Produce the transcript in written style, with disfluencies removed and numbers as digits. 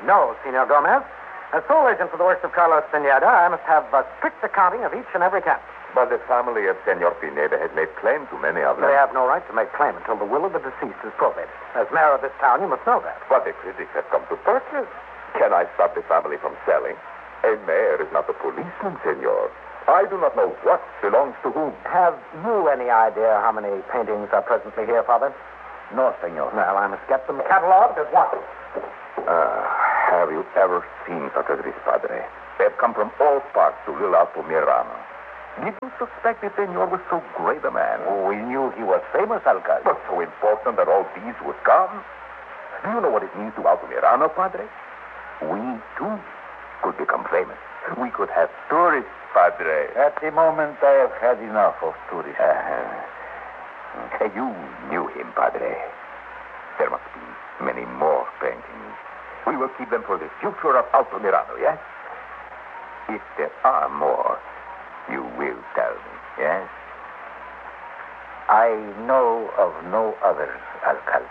No, Senor Gomez. As sole agent for the works of Carlos Pineda, I must have a strict accounting of each and every cat. But the family of Senor Pineda has made claim to many of them. They have no right to make claim until the will of the deceased is probated. As mayor of this town, you must know that. But the critics have come to purchase. Can I stop the family from selling? A mayor is not a policeman, senor. I do not know what belongs to whom. Have you any idea how many paintings are presently here, Father? No, senor. Well, I must get them catalogued at once. Have you ever seen such as this, Padre? They have come from all parts to Little Alto Mirano. Did you suspect the senor was so great a man? Oh, we knew he was famous, Alcalde. But so important that all these would come? Do you know what it means to Alto Mirano, Padre? We, too, could become famous. We could have tourists, Padre. At the moment, I have had enough of tourists. You knew him, Padre. There must be many more paintings. We will keep them for the future of Alto Mirano, yes? If there are more, you will tell me, yes? I know of no others, Alcalde.